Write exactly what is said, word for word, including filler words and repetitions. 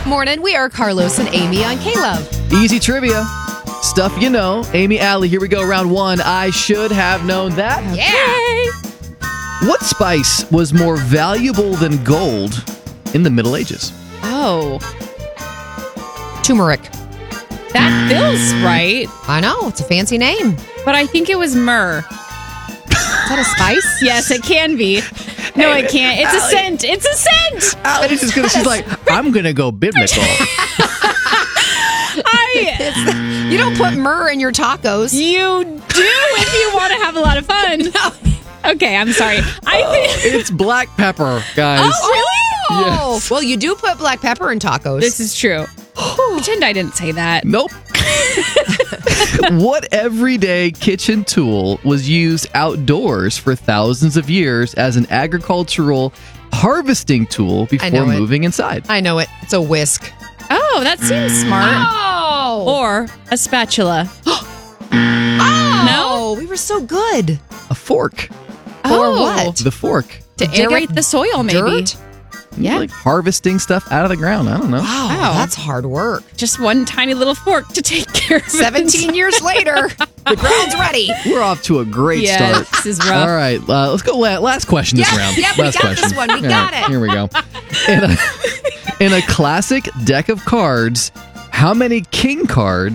morning. We are Carlos and Amy on K-Love. Easy trivia. Stuff you know. Amy, Allie, here we go. Round one. I should have known that. Yeah. What spice was more valuable than gold in the Middle Ages? Oh, Turmeric. that feels right. I know. It's a fancy name. Is But I think it was myrrh. that a spice? Yes, it can be. No, it can't. It's a scent. It's a scent. Allie's just gonna, she's like, I'm going to go biblical. I. You don't put myrrh in your tacos. You do if you want to have a lot of fun. Okay, I'm sorry. I think. It's black pepper, guys. Oh, really? Oh, Yes. well, you do put black pepper in tacos. This is true. Pretend I didn't say that. Nope. What everyday kitchen tool was used outdoors for thousands of years as an agricultural harvesting tool before know it. moving inside? I know it. It's a whisk. Oh, that seems smart. Oh. Or a spatula. Oh, we were so good. A fork. Oh. what? The fork. To dig aerate up the soil, maybe. dirt? Yeah. Like harvesting stuff out of the ground. I don't know. Wow, Wow. that's hard work. Just one tiny little fork to take care of it. seventeen years later, the ground's ready. We're off to a great Yeah, start. this is rough. All right, uh, let's go. La- last question this Yeah, round. yeah, we last got question. this one. We All got right, it. Here we go. In a, in a classic deck of cards, how many king cards